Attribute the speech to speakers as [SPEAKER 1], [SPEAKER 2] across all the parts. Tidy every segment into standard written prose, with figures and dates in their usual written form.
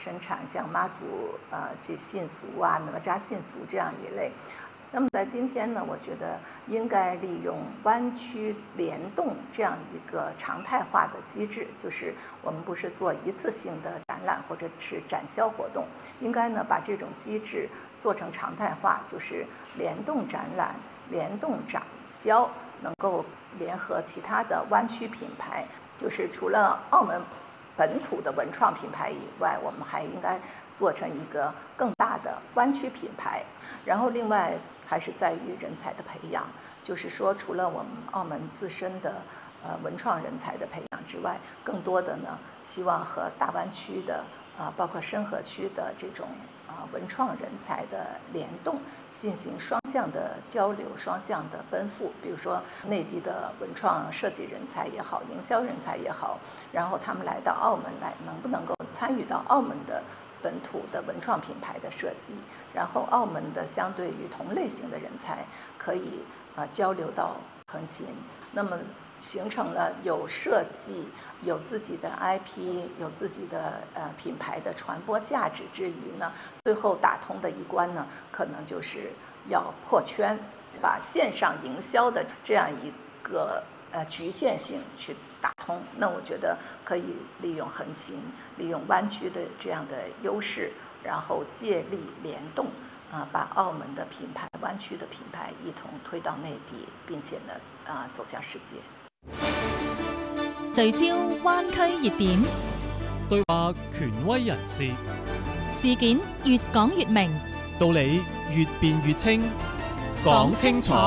[SPEAKER 1] 生产像妈祖这信俗啊、哪吒信俗这样一类。那么在今天呢，我觉得应该利用湾区联动这样一个常态化的机制，就是我们不是做一次性的展览或者是展销活动，应该呢把这种机制做成常态化，就是联动展览、联动展销，能够联合其他的湾区品牌，就是除了澳门本土的文创品牌以外，我们还应该做成一个更大的湾区品牌。然后另外还是在于人才的培养，就是说除了我们澳门自身的文创人才的培养之外，更多的呢希望和大湾区的包括深河区的这种文创人才的联动，进行双向的交流、双向的奔赴。比如说内地的文创设计人才也好，营销人才也好，然后他们来到澳门来，能不能够参与到澳门的本土的文创品牌的设计，然后澳门的相对于同类型的人才可以交流到横琴，那么形成了有设计、有自己的 IP、有自己的品牌的传播价值之余呢，最后打通的一关呢，可能就是要破圈，把线上营销的这样一个局限性去打通。那我觉得可以利用横琴、利用湾区的这样的优势，然后借力联动，把澳門的品牌、灣區的品牌一同推到內地，並且呢走向世界。
[SPEAKER 2] 聚焦灣區熱點，
[SPEAKER 3] 對話權威人士，
[SPEAKER 2] 事件越講越明，
[SPEAKER 3] 道理越辯越清，講清楚。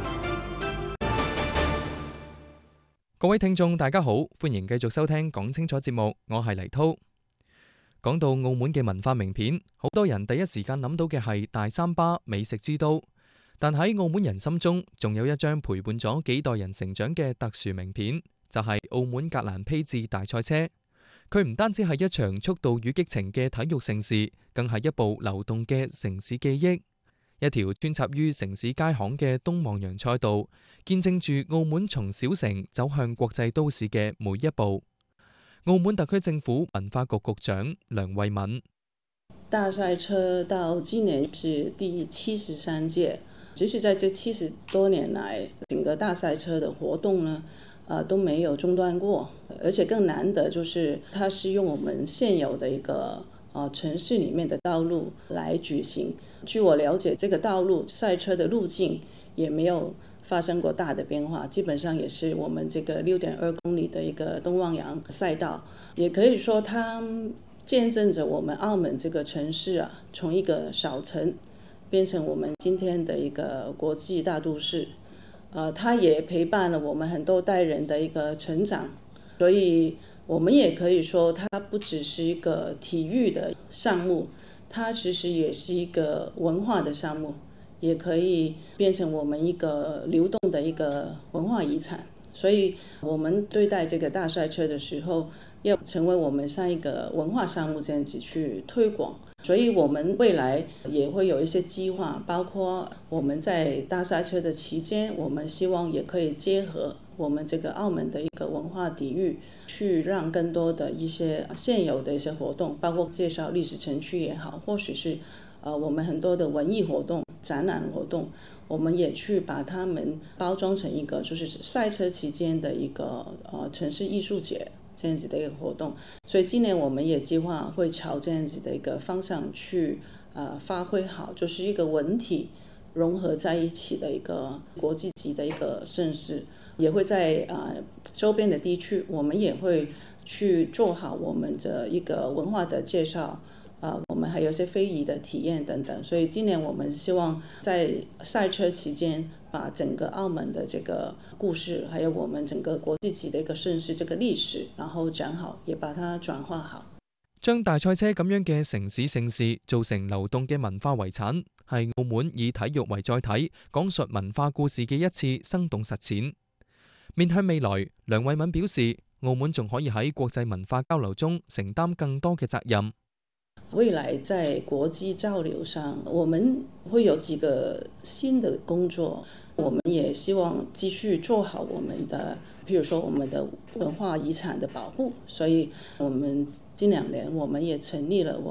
[SPEAKER 4] 各位聽眾大家好，歡迎繼續收聽講清楚節目，我係黎滔。講到澳門嘅文化名片，好多人第一時間諗到嘅係大三巴美食之都，但喺澳門人心中，仲有一張陪伴咗幾代人成長嘅特殊名片，就係澳門格蘭披治大賽車。佢唔單止係一場速度與激情嘅體育盛事，更係一部流動嘅城市記憶，一條穿插於城市街巷嘅東望洋賽道，見證住澳門從小城走向國際都市嘅每一步。澳門特區政府文化局局長梁慧敏：
[SPEAKER 5] 大賽車到今年是第73屆，其實在這70多年來，整個大賽車的活動呢，都沒有中斷過，而且更難得就是它是用我們現有的一個城市裡面的道路來舉行。據我了解，這個道路賽車的路徑也沒有發生過大的變化，基本上也是我們這個6.2公里的一個東望洋賽道，也可以說它見證着我們澳門這個城市從一個小城變成我們今天的一個國際大都市。它也陪伴了我們很多代人的一個成長，所以我們也可以說它不只是一個體育的項目，它其實也是一個文化的項目，也可以變成我們一個流動的一個文化遺產。所以我們對待這個大賽車的時候，要成為我們像一個文化項目這樣子去推廣。所以我們未來也會有一些計劃，包括我們在大賽車的期間，我們希望也可以結合我們這個澳門的一個文化底蘊，去讓更多的一些現有的一些活動，包括介紹歷史城區也好，或許是我們很多的文藝活動、展覽活動，我們也去把它們包裝成一個就是賽車期間的一個城市藝術節這樣子的一個活動。所以今年我們也計劃會朝這樣子的一個方向去發揮好，就是一個文體融合在一起的一個國際級的一個盛事。也會在周邊的地區，我們也會去做好我們的一個文化的介紹，我們還有一些非遺的體驗等等。所以今年我們希望在賽車期間，把整個澳門的這個故事，還有我們整個國際級的一個盛事這個歷史，然後講好，也把它轉化好。
[SPEAKER 4] 將大賽車咁樣嘅城市盛事做成流動嘅文化遺產，係澳門以體育為載體，講述文化故事嘅一次生動實踐。面向未來，梁慧敏表示，澳門仲可以喺國際文化交流中承擔更多嘅責任。
[SPEAKER 5] 未來在國際交流上，我們會有幾個新的工作，我們也希望繼續做好我們的，譬如說我們的文化遺產的保護。所以我們近2年我們也成立了